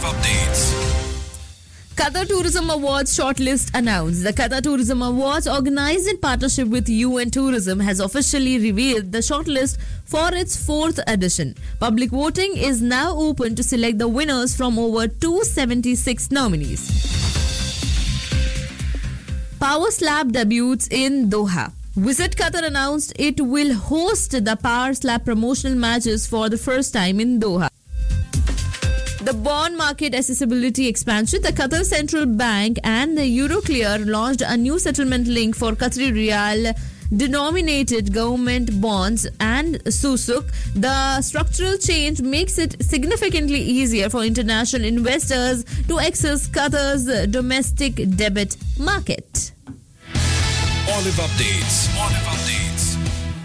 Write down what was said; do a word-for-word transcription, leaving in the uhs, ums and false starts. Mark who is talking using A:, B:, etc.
A: Olive Updates.
B: Qatar Tourism Awards shortlist announced. The Qatar Tourism Awards, organized in partnership with U N Tourism, has officially revealed the shortlist for its fourth edition. Public voting is now open to select the winners from over two hundred seventy-six nominees. Power Slap debuts in Doha. Visit Qatar announced it will host the Power Slap promotional matches for the first time in Doha. The bond market accessibility expansion. The Qatar Central Bank and the Euroclear launched a new settlement link for Qatari Riyal denominated government bonds and Susuk. The structural change makes it significantly easier for international investors to access Qatar's domestic debit market.
A: Olive Updates. Olive Updates.